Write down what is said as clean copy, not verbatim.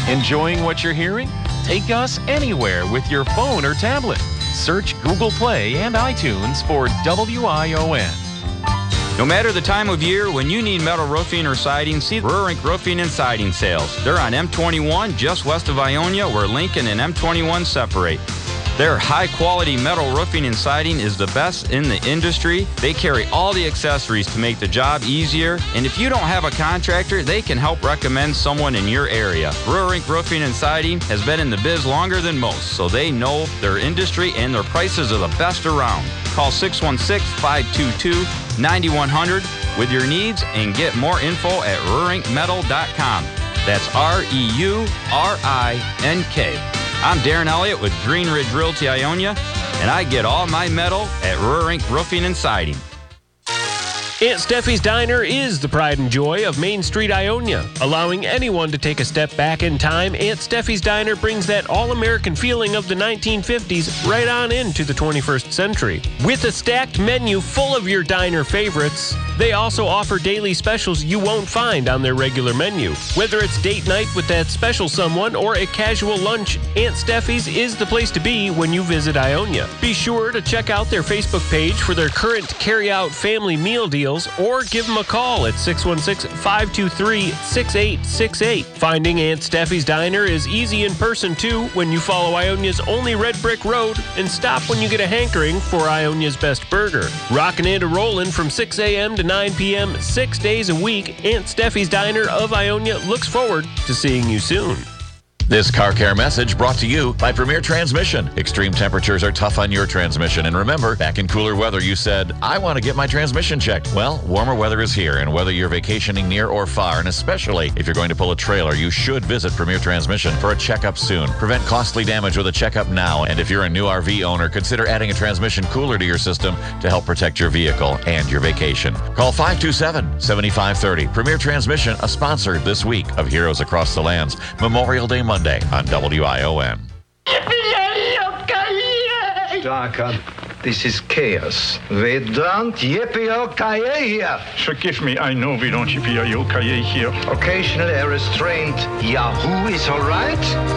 Enjoying what you're hearing? Take us anywhere with your phone or tablet. Search Google Play and iTunes for WION. No matter the time of year, when you need metal roofing or siding, see Rurink Roofing and Siding Sales. They're on M21, just west of Ionia, where Lincoln and M21 separate. Their high-quality metal roofing and siding is the best in the industry. They carry all the accessories to make the job easier. And if you don't have a contractor, they can help recommend someone in your area. Rurink Roofing and Siding has been in the biz longer than most, so they know their industry and their prices are the best around. Call 616-522-9100 with your needs and get more info at rurinkmetal.com. That's REURINK. I'm Darren Elliott with Green Ridge Realty Ionia, and I get all my metal at Rurink Roofing and Siding. Aunt Steffi's Diner is the pride and joy of Main Street, Ionia. Allowing anyone to take a step back in time, Aunt Steffi's Diner brings that all-American feeling of the 1950s right on into the 21st century. With a stacked menu full of your diner favorites, they also offer daily specials you won't find on their regular menu. Whether it's date night with that special someone or a casual lunch, Aunt Steffi's is the place to be when you visit Ionia. Be sure to check out their Facebook page for their current carry-out family meal deals, or give them a call at 616-523-6868. Finding Aunt Steffi's Diner is easy in person, too, when you follow Ionia's only red brick road and stop when you get a hankering for Ionia's best burger. Rockin' and rollin' from 6 a.m. to 9 p.m. 6 days a week, Aunt Steffi's Diner of Ionia looks forward to seeing you soon. This car care message brought to you by Premier Transmission. Extreme temperatures are tough on your transmission. And remember, back in cooler weather, you said, I want to get my transmission checked. Well, warmer weather is here, and whether you're vacationing near or far, and especially if you're going to pull a trailer, you should visit Premier Transmission for a checkup soon. Prevent costly damage with a checkup now. And if you're a new RV owner, consider adding a transmission cooler to your system to help protect your vehicle and your vacation. Call 527-7530. Premier Transmission, a sponsor this week of Heroes Across the Lands Memorial Day Monday on WION. Darker, this is chaos. We don't yippee-o-ki-yay here. Forgive me, I know we don't yippee-o-ki-yay here. Occasionally a restrained Yahoo is all right.